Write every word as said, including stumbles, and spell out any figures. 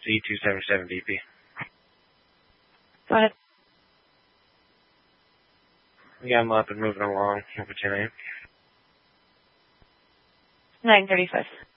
C two seventy-seven B P. Go ahead. We got him up and moving along over ten A M. nine thirty-five.